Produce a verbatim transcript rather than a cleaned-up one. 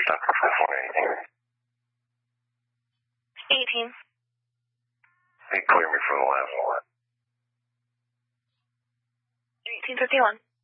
Doctor four eighteen. eighteen. Hey, clear me for the last one. eighteen fifty-one.